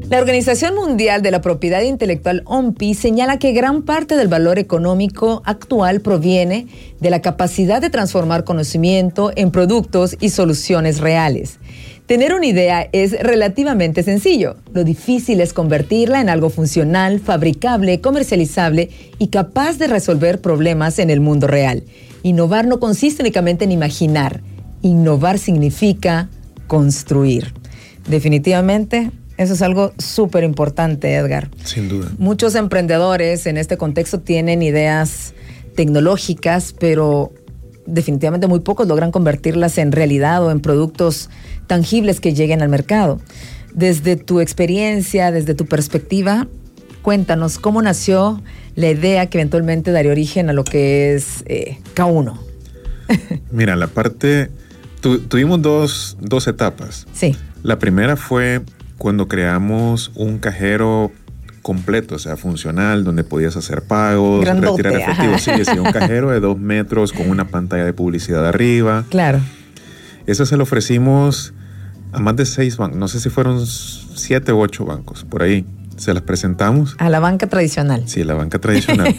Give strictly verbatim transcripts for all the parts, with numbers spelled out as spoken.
La Organización Mundial de la Propiedad Intelectual, O M P I, señala que gran parte del valor económico actual proviene de la capacidad de transformar conocimiento en productos y soluciones reales. Tener una idea es relativamente sencillo. Lo difícil es convertirla en algo funcional, fabricable, comercializable y capaz de resolver problemas en el mundo real. Innovar no consiste únicamente en imaginar. Innovar significa construir. Definitivamente, eso es algo súper importante, Edgar. Sin duda. Muchos emprendedores en este contexto tienen ideas tecnológicas, pero definitivamente muy pocos logran convertirlas en realidad o en productos tangibles que lleguen al mercado. Desde tu experiencia, desde tu perspectiva, cuéntanos cómo nació la idea que eventualmente daría origen a lo que es eh, K uno. Mira, la parte... Tu, tuvimos dos, dos etapas. Sí. La primera fue cuando creamos un cajero completo, o sea, funcional, donde podías hacer pagos, Grandote, retirar efectivo. ajá. Sí, sí, un cajero de dos metros con una pantalla de publicidad arriba. Claro. Eso se lo ofrecimos a más de seis bancos, no sé si fueron siete u ocho bancos, por ahí. Se las presentamos. A la banca tradicional. Sí, la banca tradicional.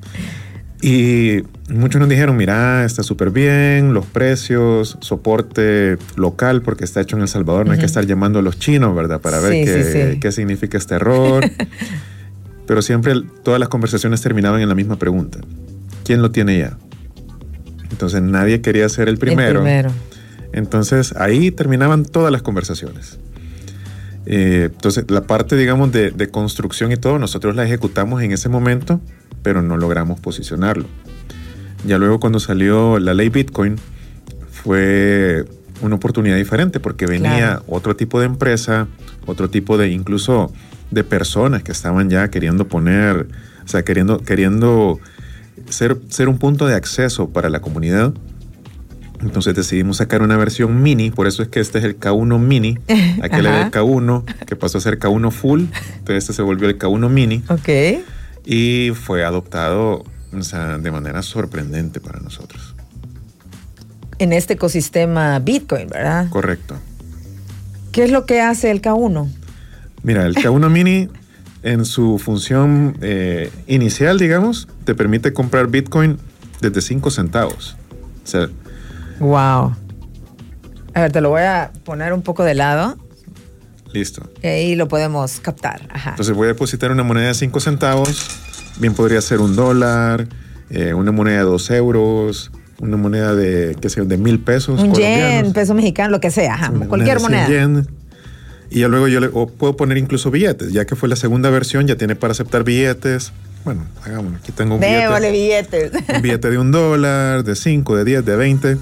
Y muchos nos dijeron, mira, está súper bien, los precios, soporte local, porque está hecho en El Salvador, no uh-huh. hay que estar llamando a los chinos, ¿verdad? Para ver sí, qué, sí, sí. qué significa este error. Pero siempre todas las conversaciones terminaban en la misma pregunta. ¿Quién lo tiene ya? Entonces nadie quería ser el primero. El primero. Entonces ahí terminaban todas las conversaciones. Eh, entonces la parte, digamos, de, de construcción y todo, nosotros la ejecutamos en ese momento, pero no logramos posicionarlo. Ya luego cuando salió la ley Bitcoin, fue una oportunidad diferente, porque venía claro. otro tipo de empresa, otro tipo de, incluso de personas que estaban ya queriendo poner, o sea, queriendo, queriendo ser, ser un punto de acceso para la comunidad. Entonces decidimos sacar una versión mini, por eso es que este es el K uno mini. Aquel era el K uno, que pasó a ser K uno full, entonces este se volvió el K uno mini. Ok. Y fue adoptado, o sea, de manera sorprendente para nosotros. En este ecosistema Bitcoin, ¿verdad? Correcto. ¿Qué es lo que hace el K uno? Mira, el K uno mini, en su función eh, inicial, digamos, te permite comprar Bitcoin desde cinco centavos. O sea, wow. A ver, te lo voy a poner un poco de lado. Listo. Y ahí lo podemos captar. Ajá. Entonces voy a depositar una moneda de cinco centavos. Bien podría ser un dólar, eh, una moneda de dos euros, una moneda de, qué sé yo, de mil pesos. Un yen, peso mexicano, lo que sea. Ajá. Una Cualquier moneda. Yen. Y ya luego yo le, o puedo poner incluso billetes, ya que fue la segunda versión, ya tiene para aceptar billetes. Bueno, hagámoslo. Aquí tengo un Démosle billete. billetes. Un billete de un dólar, de cinco, de diez, de veinte.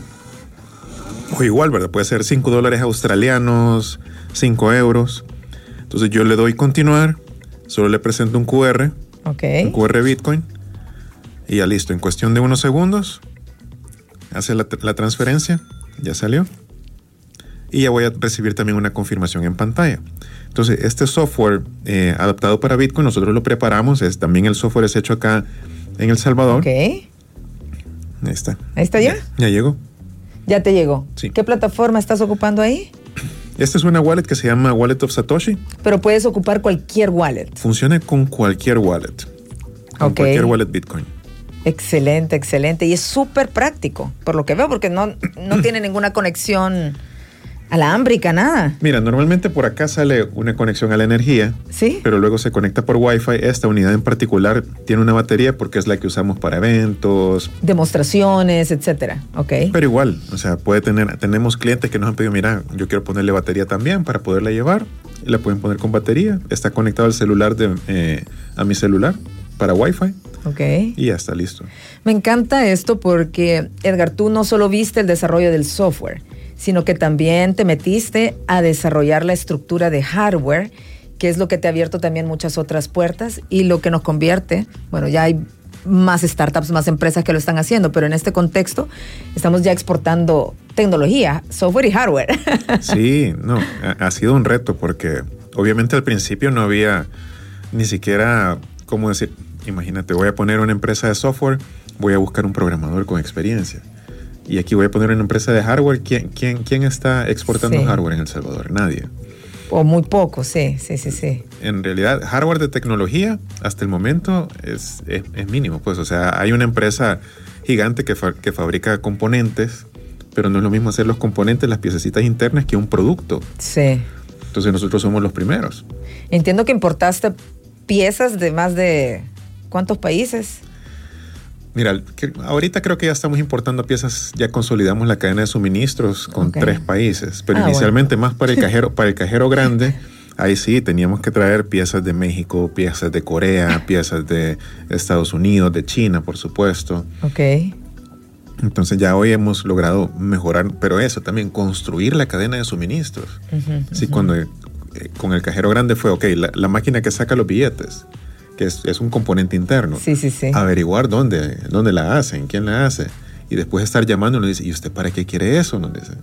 O igual, ¿verdad? Puede ser cinco dólares australianos, cinco euros. Entonces yo le doy continuar, solo le presento un Q R, okay. un Q R Bitcoin, y ya listo. En cuestión de unos segundos, hace la, la transferencia, ya salió. Y ya voy a recibir también una confirmación en pantalla. Entonces, este software eh, adaptado para Bitcoin, nosotros lo preparamos. Es, también el software es hecho acá en El Salvador. Ok. Ahí está. ¿Ahí está ya? Ya, ya llegó. Ya te llegó. Sí. ¿Qué plataforma estás ocupando ahí? Esta es una wallet que se llama Wallet of Satoshi. Pero puedes ocupar cualquier wallet. Funciona con cualquier wallet. Con okay. cualquier wallet Bitcoin. Excelente, excelente. Y es súper práctico, por lo que veo, porque no, no tiene ninguna conexión alámbrica, nada. Mira, normalmente por acá sale una conexión a la energía. Sí. Pero luego se conecta por Wi-Fi. Esta unidad en particular tiene una batería porque es la que usamos para eventos. Demostraciones, etcétera. Ok. Pero igual, o sea, puede tener, tenemos clientes que nos han pedido, mira, yo quiero ponerle batería también para poderla llevar. Y la pueden poner con batería. Está conectado el celular de, eh, a mi celular para Wi-Fi. Ok. Y ya está listo. Me encanta esto porque, Edgar, tú no solo viste el desarrollo del software, sino que también te metiste a desarrollar la estructura de hardware, que es lo que te ha abierto también muchas otras puertas y lo que nos convierte, bueno, ya hay más startups, más empresas que lo están haciendo, pero en este contexto estamos ya exportando tecnología, software y hardware. Sí, no, ha, ha sido un reto porque obviamente al principio no había ni siquiera, ¿cómo decir? Imagínate, voy a poner una empresa de software, voy a buscar un programador con experiencia. Y aquí voy a poner una empresa de hardware. ¿Quién, quién, quién está exportando sí. hardware en El Salvador? Nadie. O muy poco, sí, sí, sí, sí. En realidad, hardware de tecnología, hasta el momento, es, es, es mínimo. Pues, o sea, hay una empresa gigante que, fa- que fabrica componentes, pero no es lo mismo hacer los componentes, las piececitas internas, que un producto. Sí. Entonces nosotros somos los primeros. Entiendo que importaste piezas de más de ¿cuántos países? Mira, que ahorita creo que ya estamos importando piezas, ya consolidamos la cadena de suministros con Okay. tres países, pero Ah, inicialmente bueno. más para el cajero, para el cajero grande, ahí sí teníamos que traer piezas de México, piezas de Corea, piezas de Estados Unidos, de China, por supuesto. Ok. Entonces ya hoy hemos logrado mejorar, pero eso también, construir la cadena de suministros. Uh-huh, Sí, uh-huh. cuando eh, con el cajero grande fue, ok, la, la máquina que saca los billetes, que es, es un componente interno. Sí, sí, sí. Averiguar dónde, dónde la hacen, quién la hace. Y después estar llamando y nos dice, ¿y usted para qué quiere eso? Nos dice.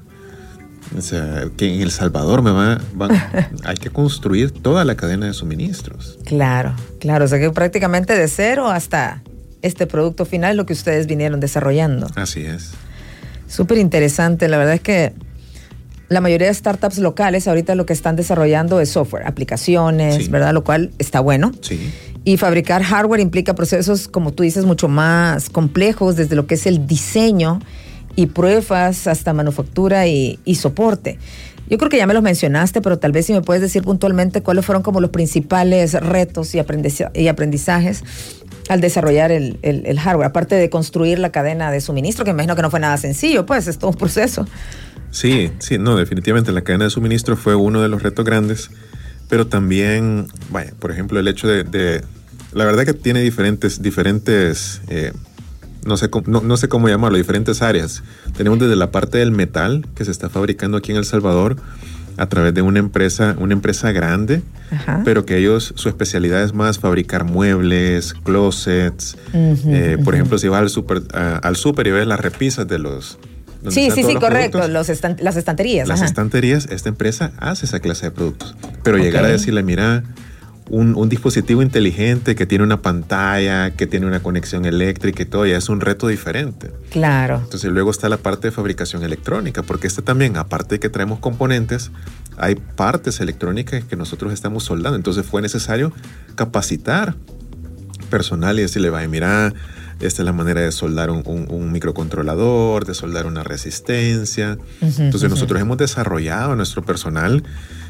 O sea, que en El Salvador me va, va hay que construir toda la cadena de suministros. Claro, claro. O sea que prácticamente de cero hasta este producto final, lo que ustedes vinieron desarrollando. Así es. Súper interesante. La verdad es que la mayoría de startups locales ahorita lo que están desarrollando es software, aplicaciones, Sí. ¿verdad? Lo cual está bueno. Sí. Y fabricar hardware implica procesos, como tú dices, mucho más complejos, desde lo que es el diseño y pruebas hasta manufactura y, y soporte. Yo creo que ya me los mencionaste, pero tal vez si me puedes decir puntualmente cuáles fueron como los principales retos y, aprendiza- y aprendizajes al desarrollar el, el, el hardware, aparte de construir la cadena de suministro, que me imagino que no fue nada sencillo, pues es todo un proceso. Sí, sí, no, definitivamente la cadena de suministro fue uno de los retos grandes, pero también, vaya, por ejemplo, el hecho de, de la verdad que tiene diferentes, diferentes, eh, no sé, cómo, no, no sé cómo llamarlo, diferentes áreas. Tenemos desde la parte del metal que se está fabricando aquí en El Salvador a través de una empresa, una empresa grande, Ajá. pero que ellos, su especialidad es más fabricar muebles, closets. Uh-huh, eh, uh-huh. Por ejemplo, si vas al súper uh, al súper y ves las repisas de los... donde Sí, están sí, todos sí, los correcto, productos, los estan- las estanterías. las ajá. estanterías, esta empresa hace esa clase de productos. Pero Ok. llegar a decirle, mira, un, un dispositivo inteligente que tiene una pantalla, que tiene una conexión eléctrica y todo, ya es un reto diferente. Claro. Entonces luego está la parte de fabricación electrónica, porque este también, aparte de que traemos componentes, hay partes electrónicas que nosotros estamos soldando. Entonces fue necesario capacitar personal y decirle, vaya, mira, esta es la manera de soldar un, un, un microcontrolador, de soldar una resistencia. Uh-huh, Entonces uh-huh. nosotros hemos desarrollado a nuestro personal,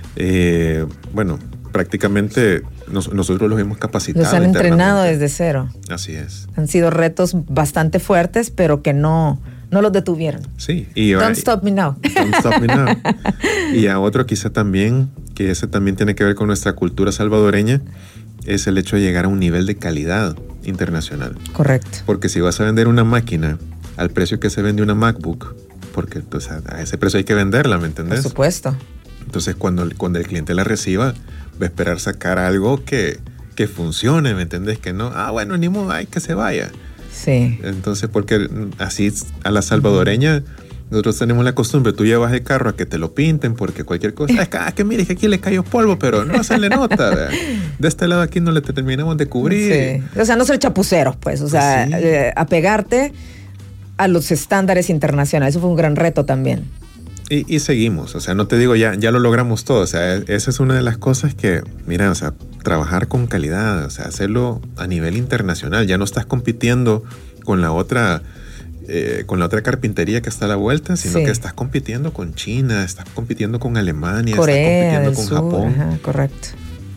eh, bueno, prácticamente nos, nosotros los hemos capacitado. Los han entrenado internamente. desde cero. Así es. Han sido retos bastante fuertes, pero que no, no los detuvieron. Sí. Y, Don't stop me now. Don't stop me now. Y a otro quizá también, que ese también tiene que ver con nuestra cultura salvadoreña, es el hecho de llegar a un nivel de calidad internacional. Correcto. Porque si vas a vender una máquina al precio que se vende una MacBook, porque pues, a, a ese precio hay que venderla, ¿me entendés? Por supuesto. Entonces cuando, cuando el cliente la reciba, va a esperar sacar algo que, que funcione, ¿me entendés? Que no, ah, bueno, ni modo, hay que se vaya. Sí. Entonces, porque así a la salvadoreña, nosotros tenemos la costumbre, tú llevas el carro a que te lo pinten, porque cualquier cosa, es que, ah, que mire, que aquí le cayó polvo, pero no se le nota. ¿verdad? De este lado aquí no le terminamos de cubrir. Sí. O sea, no ser chapuceros, pues. O sea, Sí. eh, apegarte a los estándares internacionales. Eso fue un gran reto también. Y, y seguimos, o sea, no te digo ya, ya lo logramos todo, o sea, esa es una de las cosas que, mira, o sea, trabajar con calidad, o sea, hacerlo a nivel internacional, ya no estás compitiendo con la otra, eh, con la otra carpintería que está a la vuelta, sino Sí. que estás compitiendo con China, estás compitiendo con Alemania, Corea del estás compitiendo con Sur. Japón. Ajá, correcto.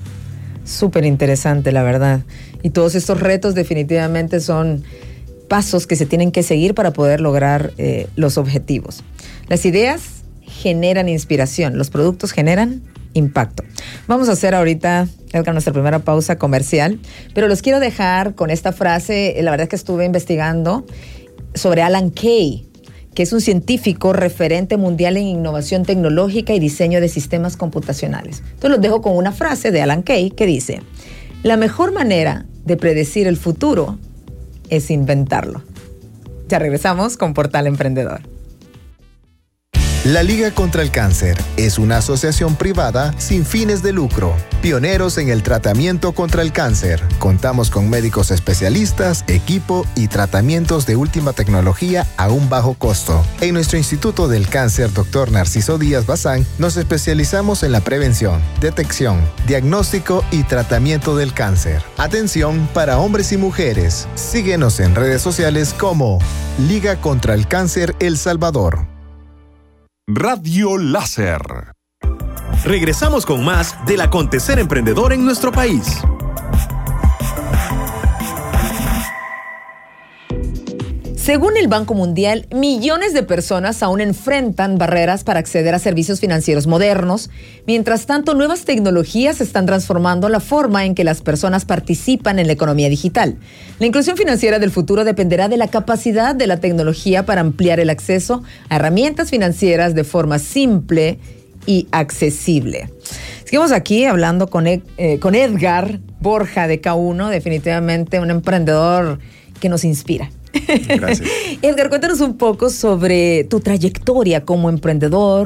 Súper interesante, la verdad. Y todos estos retos definitivamente son pasos que se tienen que seguir para poder lograr eh, los objetivos. Las ideas generan inspiración, los productos generan impacto. Vamos a hacer ahorita, Edgar, nuestra primera pausa comercial, pero los quiero dejar con esta frase. La verdad es que estuve investigando sobre Alan Kay, que es un científico referente mundial en innovación tecnológica y diseño de sistemas computacionales. Entonces los dejo con una frase de Alan Kay que dice: la mejor manera de predecir el futuro es inventarlo. Ya regresamos con Portal Emprendedor. La Liga contra el Cáncer es una asociación privada sin fines de lucro, pioneros en el tratamiento contra el cáncer. Contamos con médicos especialistas, equipo y tratamientos de última tecnología a un bajo costo. En nuestro Instituto del Cáncer, doctor Narciso Díaz Bazán, nos especializamos en la prevención, detección, diagnóstico y tratamiento del cáncer. Atención para hombres y mujeres. Síguenos en redes sociales como Liga contra el Cáncer El Salvador. Radio Láser. Regresamos con más del acontecer emprendedor en nuestro país. Según el Banco Mundial, millones de personas aún enfrentan barreras para acceder a servicios financieros modernos. Mientras tanto, nuevas tecnologías están transformando la forma en que las personas participan en la economía digital. La inclusión financiera del futuro dependerá de la capacidad de la tecnología para ampliar el acceso a herramientas financieras de forma simple y accesible. Seguimos aquí hablando con, Ed, eh, con Edgar Borja de K uno, definitivamente un emprendedor que nos inspira. Gracias. Edgar, cuéntanos un poco sobre tu trayectoria como emprendedor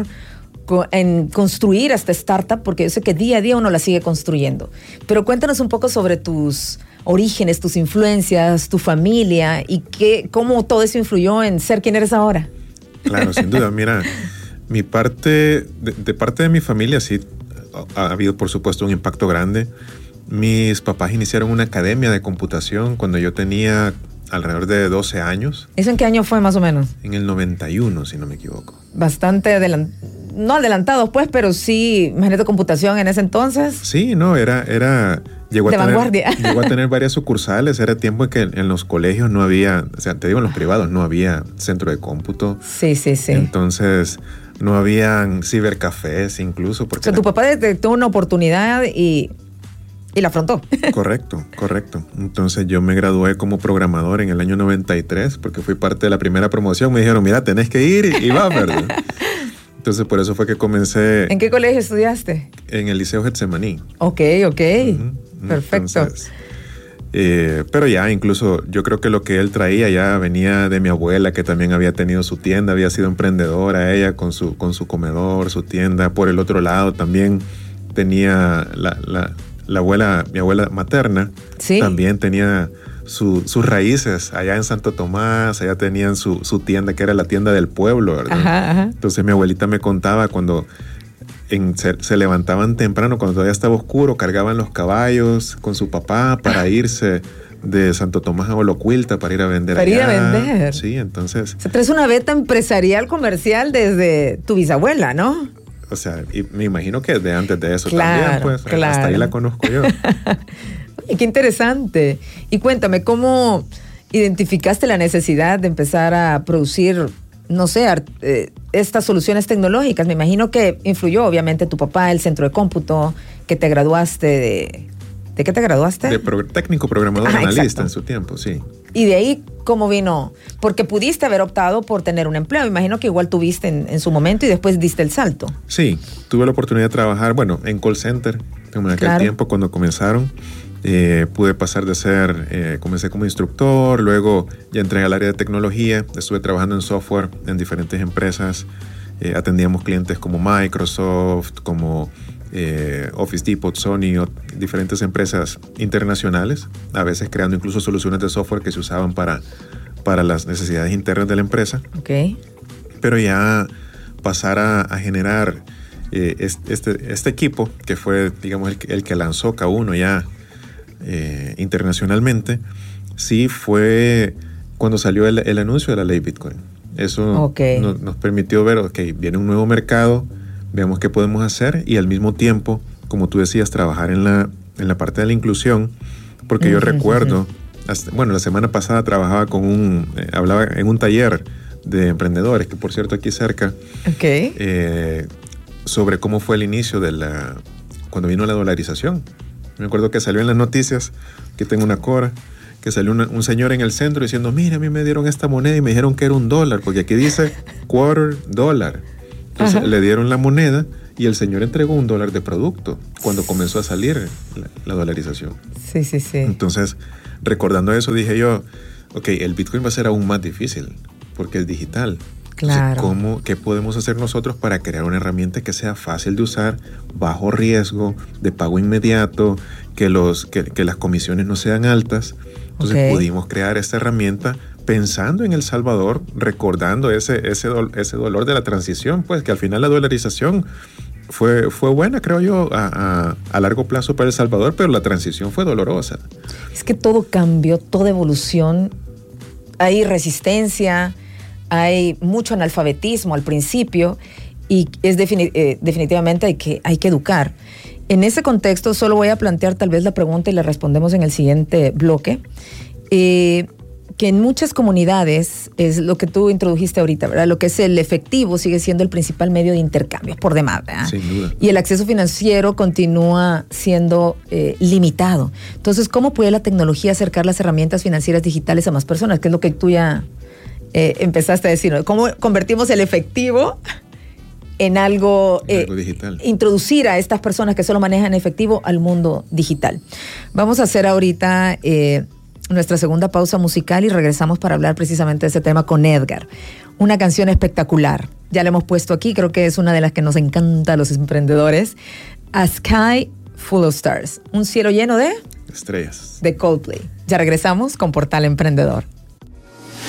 en construir esta startup, porque yo sé que día a día uno la sigue construyendo. Pero cuéntanos un poco sobre tus orígenes, tus influencias, tu familia y qué, cómo todo eso influyó en ser quien eres ahora. Claro, sin duda. Mira, mi parte, de, de parte de mi familia sí ha habido, por supuesto, un impacto grande. Mis papás iniciaron una academia de computación cuando yo tenía alrededor de doce años. ¿Eso en qué año fue más o menos? En el noventa y uno, si no me equivoco. Bastante adelantado, no adelantados pues, pero sí, imagínate computación en ese entonces. Sí, no, era... era llegó, de a tener, vanguardia. Llegó a tener varias sucursales. Era tiempo en que en los colegios no había, o sea, te digo, en los privados no había centro de cómputo. Sí, sí, sí. Entonces no habían cibercafés incluso. Porque o sea, tu papá detectó una oportunidad y... Y la afrontó. Correcto, correcto. Entonces yo me gradué como programador en el año noventa y tres porque fui parte de la primera promoción. Me dijeron, mira, tenés que ir y, y va, ¿verdad? Entonces por eso fue que comencé. ¿En qué colegio estudiaste? En el Liceo Getsemaní. Ok, ok. Uh-huh. Perfecto. Entonces, eh, pero ya incluso yo creo que lo que él traía ya venía de mi abuela, que también había tenido su tienda, había sido emprendedora ella con su, con su comedor, su tienda. Por el otro lado también tenía la... la La abuela, mi abuela materna, ¿sí? También tenía su, sus raíces allá en Santo Tomás, allá tenían su, su tienda, que era la tienda del pueblo, ¿verdad? Ajá, ajá. Entonces mi abuelita me contaba cuando en, se, se levantaban temprano, cuando todavía estaba oscuro, cargaban los caballos con su papá para irse de Santo Tomás a Olocuilta para ir a vender para allá. Para ir a vender. Sí, entonces... O sea, traes una beta empresarial comercial desde tu bisabuela, ¿no? O sea, y me imagino que de antes de eso claro, también, pues, claro. Hasta ahí la conozco yo. Oye, qué interesante. Y cuéntame, ¿cómo identificaste la necesidad de empezar a producir, no sé, eh, estas soluciones tecnológicas? Me imagino que influyó, obviamente, tu papá, el centro de cómputo, que te graduaste de... ¿De qué te graduaste? De pro, técnico programador ah, analista exacto. En su tiempo, sí. ¿Y de ahí cómo vino? Porque pudiste haber optado por tener un empleo. Imagino que igual tuviste en, en su momento y después diste el salto. Sí, tuve la oportunidad de trabajar, bueno, en call center, como en aquel claro. tiempo cuando comenzaron. Eh, pude pasar de ser, eh, comencé como instructor, luego ya entré al área de tecnología, estuve trabajando en software en diferentes empresas. Eh, atendíamos clientes como Microsoft, como... Eh, Office Depot, Sony, o diferentes empresas internacionales, a veces creando incluso soluciones de software que se usaban para, para las necesidades internas de la empresa. Okay. Pero ya pasar a, a generar eh, este, este equipo, que fue, digamos, el, el que lanzó K uno ya eh, internacionalmente, sí fue cuando salió el, el anuncio de la ley Bitcoin. Eso okay. nos, nos permitió ver, ok, viene un nuevo mercado, veamos qué podemos hacer y al mismo tiempo, como tú decías, trabajar en la, en la parte de la inclusión, porque uh-huh, yo recuerdo, uh-huh. hasta, bueno, la semana pasada trabajaba con un, eh, hablaba en un taller de emprendedores, que por cierto aquí cerca, okay. eh, sobre cómo fue el inicio de la, cuando vino la dolarización. Me acuerdo que salió en las noticias, que tengo una cora, que salió una, un señor en el centro diciendo, mira, a mí me dieron esta moneda y me dijeron que era un dólar, porque aquí dice quarter dólar. Entonces Ajá. le dieron la moneda y el señor entregó un dólar de producto cuando comenzó a salir la, la dolarización. Sí, sí, sí. Entonces, recordando eso, dije yo, ok, el Bitcoin va a ser aún más difícil porque es digital. Claro. Entonces, ¿cómo, ¿qué podemos hacer nosotros para crear una herramienta que sea fácil de usar, bajo riesgo, de pago inmediato, que, los, que, que las comisiones no sean altas? Entonces okay. pudimos crear esta herramienta pensando en El Salvador, recordando ese, ese, do, ese dolor de la transición, pues que al final la dolarización fue, fue buena, creo yo, a, a, a largo plazo para El Salvador, pero la transición fue dolorosa. Es que todo cambio, toda evolución, hay resistencia, hay mucho analfabetismo al principio y es defini- eh, definitivamente hay que, hay que educar. En ese contexto solo voy a plantear tal vez la pregunta y la respondemos en el siguiente bloque. Eh, que en muchas comunidades es lo que tú introdujiste ahorita, ¿verdad? Lo que es el efectivo sigue siendo el principal medio de intercambio por demás, ¿verdad? Sin duda. Y el acceso financiero continúa siendo eh, limitado. Entonces, ¿cómo puede la tecnología acercar las herramientas financieras digitales a más personas? Que es lo que tú ya eh, empezaste a decir, ¿no? ¿Cómo convertimos el efectivo en algo, eh, algo digital? Introducir a estas personas que solo manejan efectivo al mundo digital. Vamos a hacer ahorita Eh, nuestra segunda pausa musical y regresamos para hablar precisamente de ese tema con Edgar. Una canción espectacular. Ya la hemos puesto aquí, creo que es una de las que nos encanta a los emprendedores. A Sky Full of Stars. Un cielo lleno de estrellas. De Coldplay. Ya regresamos con Portal Emprendedor.